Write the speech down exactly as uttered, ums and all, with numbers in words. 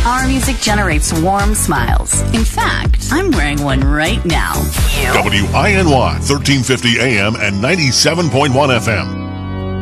Our music generates warm smiles. In fact, I'm wearing one right now. W I N Y, thirteen fifty A M and ninety-seven point one F M.